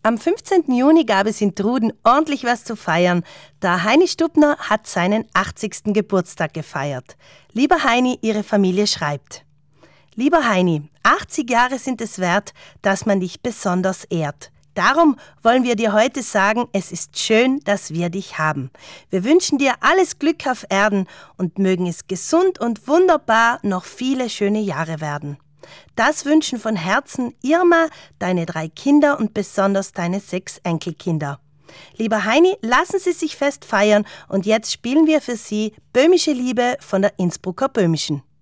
Am 15. Juni gab es in Truden ordentlich was zu feiern. Der Heini Stubner hat seinen 80. Geburtstag gefeiert. Lieber Heini, Ihre Familie schreibt: Lieber Heini, 80 Jahre sind es wert, dass man dich besonders ehrt. Darum wollen wir dir heute sagen, es ist schön, dass wir dich haben. Wir wünschen dir alles Glück auf Erden und mögen es gesund und wunderbar noch viele schöne Jahre werden. Das wünschen von Herzen Irma, deine 3 Kinder und besonders deine 6 Enkelkinder. Lieber Heini, lassen Sie sich fest feiern und jetzt spielen wir für Sie Böhmische Liebe von der Innsbrucker Böhmischen.